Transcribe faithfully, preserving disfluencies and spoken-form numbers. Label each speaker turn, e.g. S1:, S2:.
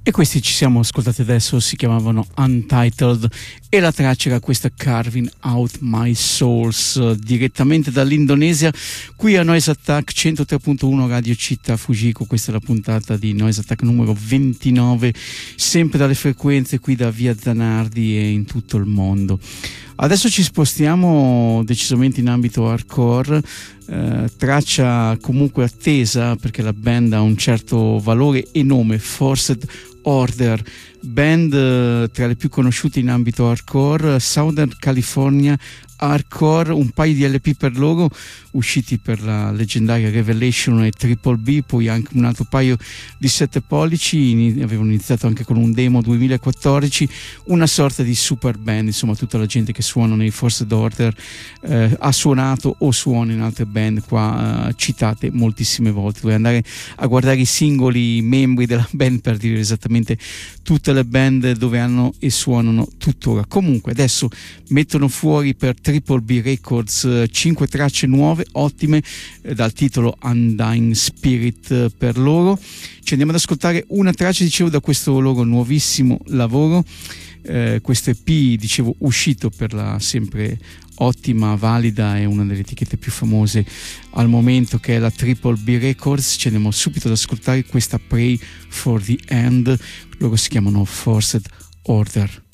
S1: E questi ci siamo ascoltati adesso, si chiamavano Untitled e la traccia era questa Carving Out My Souls, direttamente dall'Indonesia, qui a Noise Attack centotré punto uno Radio Città Fujiko. Questa è la puntata di Noise Attack numero ventinove, sempre dalle frequenze qui da Via Zanardi e in tutto il mondo. Adesso ci spostiamo decisamente in ambito hardcore, eh, traccia comunque attesa perché la band ha un certo valore e nome, Forced Order, band eh, tra le più conosciute in ambito hardcore, Southern California hardcore, un paio di L P per loro usciti per la leggendaria Revelation e Triple B, poi anche un altro paio di sette pollici, in, avevano iniziato anche con un demo duemilaquattordici, una sorta di super band, insomma tutta la gente che suona nei Forced Order eh, ha suonato o suona in altre band qua eh, citate moltissime volte. Dovrei andare a guardare i singoli membri della band per dire esattamente tutte le band dove hanno e suonano tuttora. Comunque adesso mettono fuori per Triple B Records cinque tracce nuove ottime eh, dal titolo Undying Spirit eh, per loro. Ci andiamo ad ascoltare una traccia, dicevo, da questo loro nuovissimo lavoro, eh, questo E P, dicevo, uscito per la sempre ottima, valida e una delle etichette più famose al momento, che è la Triple B Records. Ci andiamo subito ad ascoltare questa Pray for the End. Loro si chiamano Forced Order.